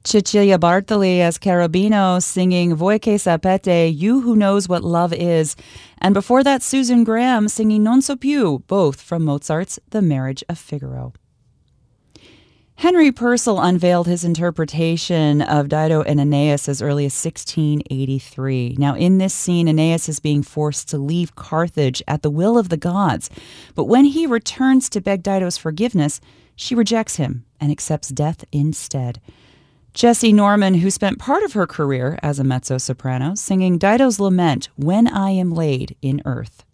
Cecilia Bartoli as Carabino singing Voi che sapete, You Who Knows What Love Is. And before that, Susan Graham singing Non so più, both from Mozart's The Marriage of Figaro. Henry Purcell unveiled his interpretation of Dido and Aeneas as early as 1683. Now, in this scene, Aeneas is being forced to leave Carthage at the will of the gods. But when he returns to beg Dido's forgiveness, she rejects him and accepts death instead. Jessie Norman, who spent part of her career as a mezzo-soprano, singing Dido's lament, When I Am Laid in Earth.